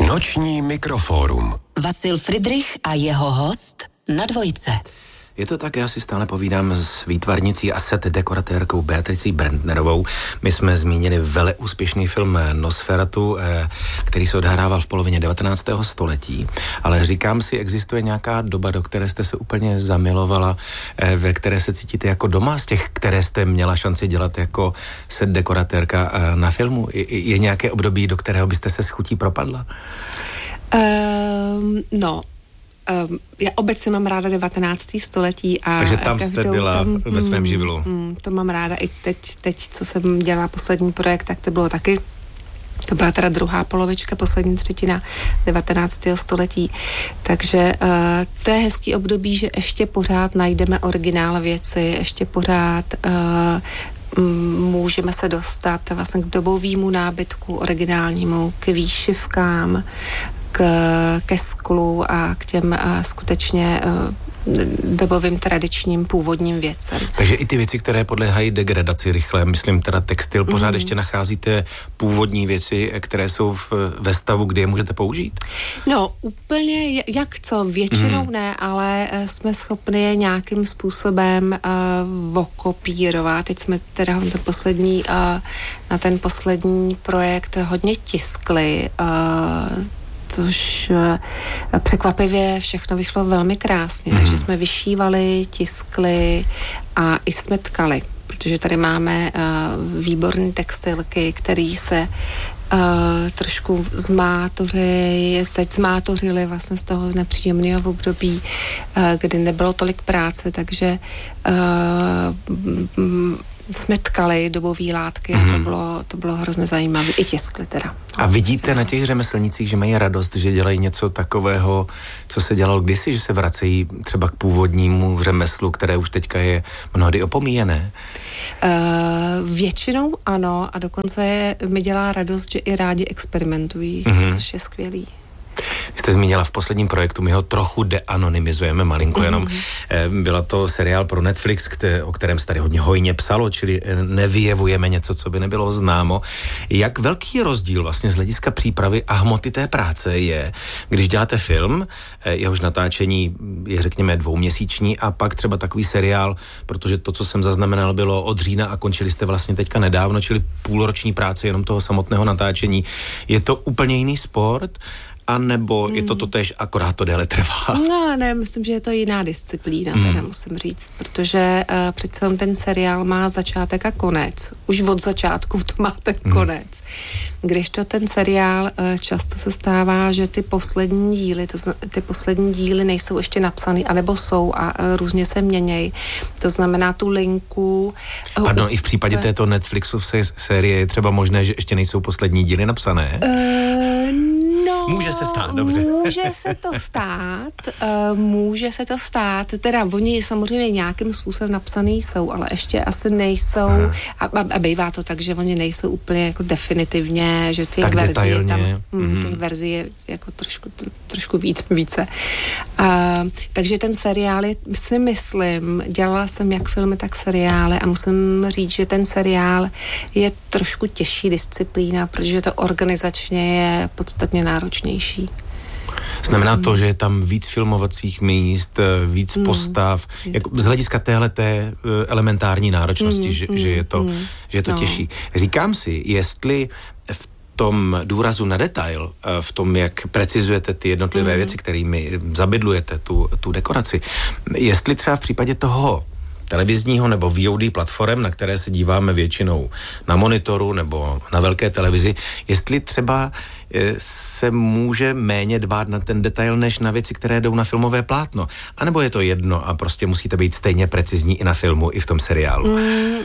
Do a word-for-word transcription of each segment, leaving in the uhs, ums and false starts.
Noční mikrofórum. Vasil Fridrich a jeho host na Dvojce. Je to tak, já si stále povídám s výtvarnicí a set dekoratérkou Beatricí Brendnerovou. My jsme zmínili veleúspěšný film Nosferatu, který se odhrával v polovině devatenáctého století, ale říkám si, existuje nějaká doba, do které jste se úplně zamilovala, ve které se cítíte jako doma z těch, které jste měla šanci dělat jako set dekoratérka na filmu? Je, je nějaké období, do kterého byste se s chutí propadla? Um, no, Um, já obecně mám ráda devatenácté století a takže tam jste byla tam, ve svém mm, živlu. Mm, to mám ráda i teď, teď, co jsem dělala poslední projekt, tak to bylo taky, to byla teda druhá polovička, poslední třetina devatenáctého století. Takže uh, to je hezký období, že ještě pořád najdeme originál věci, ještě pořád uh, můžeme se dostat vlastně k dobovému nábytku originálnímu, k výšivkám, K, ke sklu a k těm a skutečně uh, dobovým tradičním původním věcem. Takže i ty věci, které podléhají degradaci rychle, myslím teda textil, pořád mm. ještě nacházíte původní věci, které jsou v, ve stavu, kdy je můžete použít? No úplně, jak co, většinou mm. ne, ale jsme schopni je nějakým způsobem uh, okopírovat. Teď jsme teda ten poslední, uh, na ten poslední projekt hodně tiskli, uh, což překvapivě všechno vyšlo velmi krásně, mm. takže jsme vyšívali, tiskli a i jsme tkali, protože tady máme uh, výborné textilky, které se uh, trošku zmátořily, se zmátořily vlastně z toho nepříjemného období, uh, kdy nebylo tolik práce, takže uh, jsme tkali dobový látky a to bylo, to bylo hrozně zajímavé. I tiskli teda. A vidíte na těch řemeslnících, že mají radost, že dělají něco takového, co se dělalo kdysi, že se vracejí třeba k původnímu řemeslu, které už teďka je mnohdy opomíjené? Uh, většinou ano a dokonce mi dělá radost, že i rádi experimentují, mm-hmm. což je skvělý. Vy jste zmínila v posledním projektu, my ho trochu deanonymizujeme, malinko jenom. Mm-hmm. Byla to seriál pro Netflix, které, o kterém se tady hodně hojně psalo, čili nevyjevujeme něco, co by nebylo známo. Jak velký rozdíl vlastně z hlediska přípravy a hmoty té práce je, když děláte film, jehož natáčení je řekněme dvouměsíční a pak třeba takový seriál, protože to, co jsem zaznamenal, bylo od října a končili jste vlastně teďka nedávno, čili půlroční práce jenom toho samotného natáčení. Je to úplně jiný sport? A nebo je to totéž, akorát to déle trvá? No, ne, myslím, že je to jiná disciplína, hmm. teda musím říct, protože uh, přece ten seriál má začátek a konec. Už od začátku to má ten hmm. konec. Když to ten seriál uh, často se stává, že ty poslední díly, to, ty poslední díly nejsou ještě napsaný, anebo jsou a uh, různě se měnějí. To znamená tu linku... Uh, Pardon, uh, i v případě uh, této Netflixové série je třeba možné, že ještě nejsou poslední díly napsané? Uh, No, může se stát, dobře. Může se to stát, uh, může se to stát, teda oni samozřejmě nějakým způsobem napsaný jsou, ale ještě asi nejsou, a, a, a bývá to tak, že oni nejsou úplně jako definitivně, že těch tak verzí je tam, mm. těch verzí je jako trošku, tro, trošku víc, více. Uh, takže ten seriál je, si myslím, dělala jsem jak filmy, tak seriály a musím říct, že ten seriál je trošku těžší disciplína, protože to organizačně je podstatně náročnější. Znamená to, že je tam víc filmovacích míst, víc mm. postav, jako z hlediska téhleté elementární náročnosti, mm, že, mm, že je to, mm, že je to no. těžší. Říkám si, jestli v tom důrazu na detail, v tom, jak precizujete ty jednotlivé mm. věci, kterými zabydlujete tu, tu dekoraci, jestli třeba v případě toho televizního nebo V O D platform, na které se díváme většinou na monitoru nebo na velké televizi, jestli třeba se může méně dbát na ten detail, než na věci, které jdou na filmové plátno. A nebo je to jedno a prostě musíte být stejně precizní i na filmu, i v tom seriálu? Mm, uh,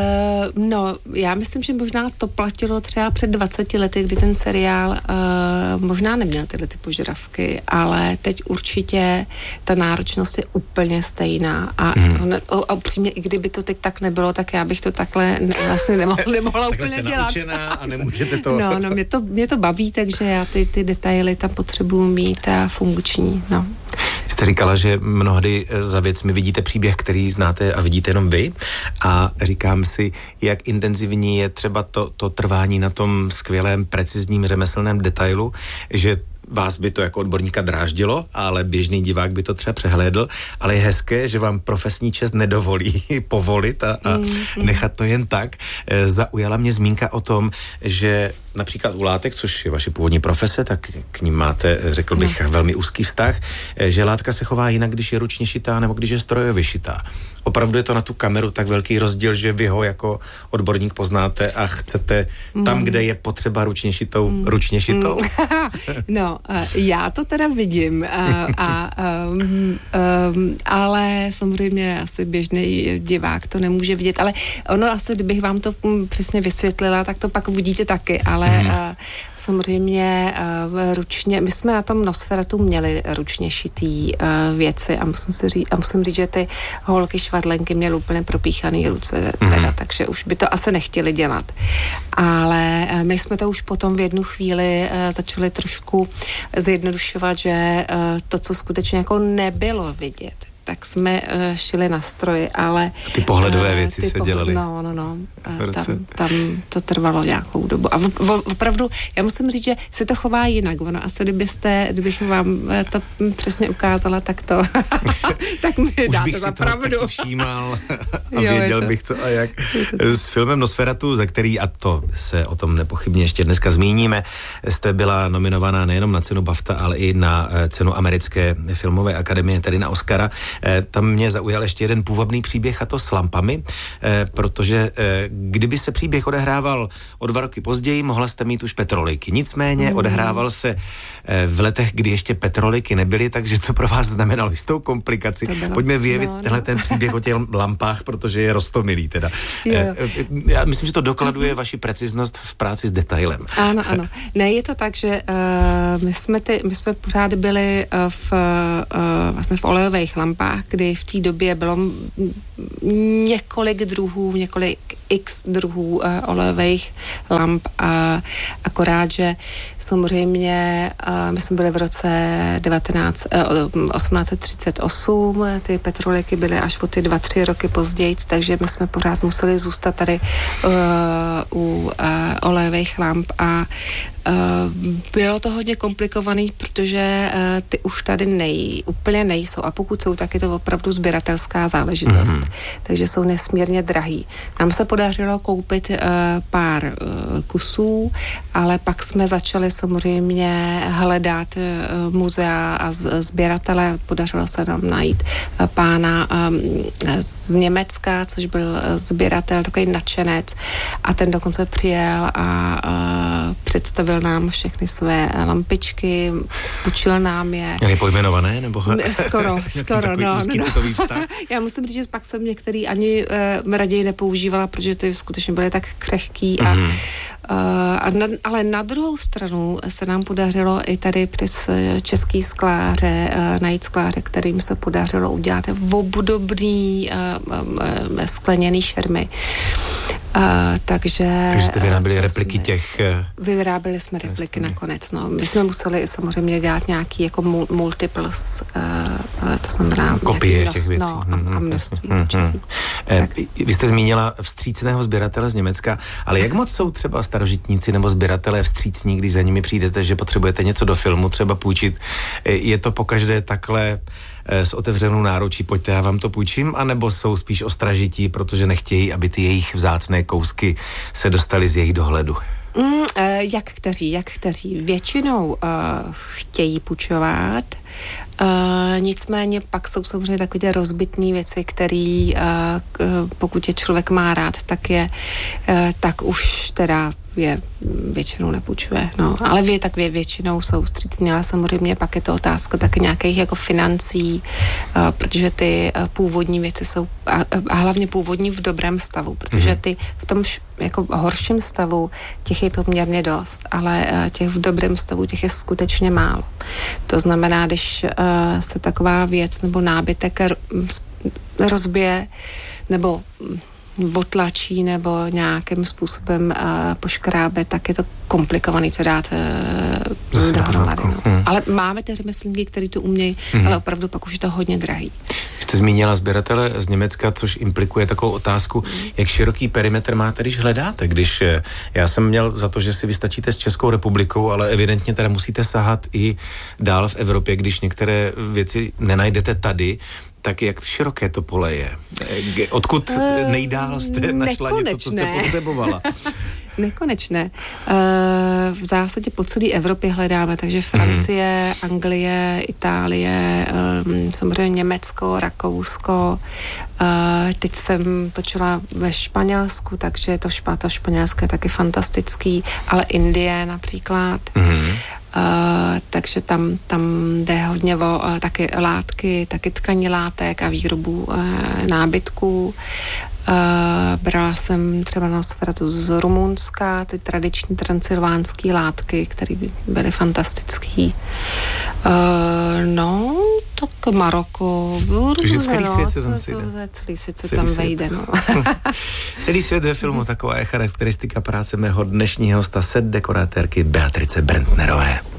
no, já myslím, že možná to platilo třeba před dvaceti lety, kdy ten seriál uh, možná neměl tyhle ty požadavky, ale teď určitě ta náročnost je úplně stejná a mm. a upřímně, i kdyby to teď tak nebylo, tak já bych to takhle vlastně nemohla, nemohla úplně dělat. Takhle jste naučená a nemůžete to... No, no, mě to, mě to baví, takže já ty, ty detaily tam potřebuji mít a funkční, no. Jste říkala, že mnohdy za věcmi vidíte příběh, který znáte a vidíte jenom vy a říkám si, jak intenzivní je třeba to, to trvání na tom skvělém, precizním řemeslném detailu, že vás by to jako odborníka dráždilo, ale běžný divák by to třeba přehlédl, ale je hezké, že vám profesní čest nedovolí povolit a, a mm, mm. nechat to jen tak. Zaujala mě zmínka o tom, že například u látek, což je vaše původní profese, tak k ním máte, řekl bych, no. velmi úzký vztah, že látka se chová jinak, když je ručně šitá nebo když je strojově šitá. Opravdu je to na tu kameru tak velký rozdíl, že vy ho jako odborník poznáte a chcete mm. tam, kde je potřeba ručně šitou, mm. ručně šitou? Mm. No, já to teda vidím, a, a, um, um, ale samozřejmě asi běžný divák to nemůže vidět, ale ono asi, kdybych vám to přesně vysvětlila, tak to pak uvidíte taky, ale mm. uh, samozřejmě uh, ručně, my jsme na tom Nosferatu měli ručně šitý uh, věci a musím, si říct, a musím říct, že ty holky švadlenky měly úplně propíchaný ruce, teda, mm. takže už by to asi nechtěli dělat. Ale uh, my jsme to už potom v jednu chvíli uh, začali trošku zjednodušovat, že uh, to, co skutečně jako nebylo vidět, tak jsme uh, šili na stroji, ale... Ty pohledové uh, věci ty se pohled, dělaly. No, no, no. Uh, tam, tam to trvalo nějakou dobu. A v, v, opravdu, já musím říct, že se to chová jinak. Ono asi, kdybyste, kdybych vám to přesně ukázala, tak to... tak mi Už dáte bych za si pravdu. to taky všímal a jo, věděl bych, co a jak. S filmem Nosferatu, za který, a to se o tom nepochybně ještě dneska zmíníme, jste byla nominovaná nejenom na cenu BAFTA, ale i na cenu Americké filmové akademie, tedy na Oscara. Tam mě zaujal ještě jeden půvabný příběh, a to s lampami, protože kdyby se příběh odehrával o dva roky později, mohla jste mít už petroliky. Nicméně mm. odehrával se v letech, kdy ještě petroliky nebyly, takže to pro vás znamenalo jistou komplikaci. Pojďme vyjevit no, no. tenhle ten příběh o těch lampách, protože je roztomilý teda. Jo, jo. Já myslím, že to dokladuje mm-hmm. vaši preciznost v práci s detailem. Ano, ano. Ne, je to tak, že uh, my, jsme ty, my jsme pořád byli uh, v, uh, vlastně v olejových lampách, kdy v té době bylo několik druhů, několik x druhů uh, olejových lamp a akorát, že samozřejmě uh, my jsme byli v roce devatenáct, uh, osmnáct třicet osm, ty petroliky byly až po ty dva, tři roky později, takže my jsme pořád museli zůstat tady uh, u uh, olejových lamp a Uh, bylo to hodně komplikovaný, protože uh, ty už tady nej, úplně nejsou a pokud jsou, tak je to opravdu sběratelská záležitost. Mm-hmm. Takže jsou nesmírně drahý. Nám se podařilo koupit uh, pár uh, kusů, ale pak jsme začali samozřejmě hledat uh, muzea a z, sběratele. Podařilo se nám najít uh, pána um, z Německa, což byl uh, sběratel, takový nadšenec a ten dokonce přijel a uh, představil nám všechny své lampičky, půjčil nám je. Měli pojmenované, nebo? Skoro, skoro, no. no. Vztah? Já musím říct, že pak jsem některý ani uh, raději nepoužívala, protože ty skutečně byly tak křehký. A, mm-hmm. uh, a na, ale na druhou stranu se nám podařilo i tady přes český skláře uh, najít skláře, kterým se podařilo udělat obdobný uh, uh, skleněný šermy. Uh, takže... Takže jste vyráběli repliky jsme, těch... Vyráběli jsme repliky nakonec, no. My jsme museli samozřejmě dělat nějaký jako multiples, uh, to znamená... Kopie těch věcí. No, a, a množství mm, určitý. Mm. Eh, vy jste zmínila vstřícného sběratele z Německa, ale jak moc jsou třeba starožitníci nebo sběratelé vstřícní, když za nimi přijdete, že potřebujete něco do filmu třeba půjčit? Je to pokaždé takhle s otevřenou náručí, pojďte, já vám to půjčím, anebo jsou spíš ostražití, protože nechtějí, aby ty jejich vzácné kousky se dostaly z jejich dohledu? Mm, uh, jak kteří, jak kteří. Většinou uh, chtějí půjčovat, uh, nicméně pak jsou samozřejmě takové rozbitné věci, které uh, pokud je člověk má rád, tak je, uh, tak už teda je většinou nepůjčuje, no, ale vy tak vě, většinou jsou vstřícní, ale samozřejmě pak je to otázka taky nějakých jako financí, uh, protože ty uh, původní věci jsou a, a hlavně původní v dobrém stavu, protože ty v tom š, jako horším stavu těch je poměrně dost, ale uh, těch v dobrém stavu těch je skutečně málo. To znamená, když uh, se taková věc nebo nábytek rozbije nebo otlačí nebo nějakým způsobem uh, poškrábe, tak je to komplikovaný to dát uh, dohromady. No. Hmm. Ale máme ty řemeslníky, kteří to umějí, hmm. ale opravdu pak už je to hodně drahý. Vy jste zmínila sběratele z Německa, což implikuje takovou otázku, jak široký perimetr máte, když hledáte, když já jsem měl za to, že si vystačíte s Českou republikou, ale evidentně teda musíte sahat i dál v Evropě, když některé věci nenajdete tady, tak jak široké to pole je? Odkud nejdál jste našla něco, co jste potřebovala? Nekonečné. V zásadě po celé Evropě hledáme, takže Francie, mm-hmm. Anglie, Itálie, samozřejmě Německo, Rakousko. Teď jsem točila ve Španělsku, takže to, špa, to Španělské je taky fantastický, ale Indie například. Mm-hmm. Uh, takže tam, tam jde hodně o uh, taky látky, taky tkaní látek a výrobu uh, nábytků. Uh, brala jsem třeba Nosferatu z Rumunska, ty tradiční transylvánské látky, které by byly fantastický. Uh, no, tak Maroko. Takže celý svět se tam sejde. Celý svět se tam vejde, no. Celý svět ve filmu, taková je charakteristika práce mého dnešního hosta, set dekoratérky Beatrice Brentnerové.